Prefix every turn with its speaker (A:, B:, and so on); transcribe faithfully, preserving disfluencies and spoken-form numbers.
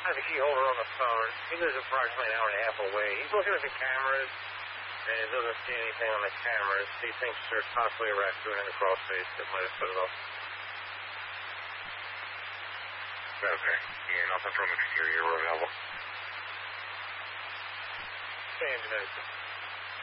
A: has a key holder on the phone. He lives approximately an hour and a half away. He's looking at the cameras, and he doesn't see anything on the cameras. He thinks there's possibly a raccoon in the crawl space that might have put it off.
B: Okay. Yeah, nothing from exterior or available.
A: Same,